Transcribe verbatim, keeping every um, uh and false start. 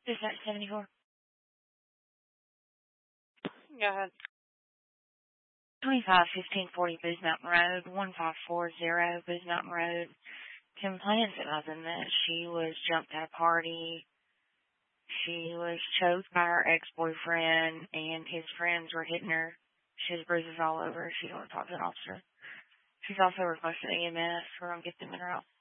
Dispatch seventy-four. Go ahead. twenty-five fifteen forty Booze Mountain Road, one five four zero Booze Mountain Road. Complains about them that she was jumped at a party. She was choked by her ex-boyfriend, and his friends were hitting her. She has bruises all over. She don't want to talk to an officer. She's also requested E M S. We're going to get them in her house.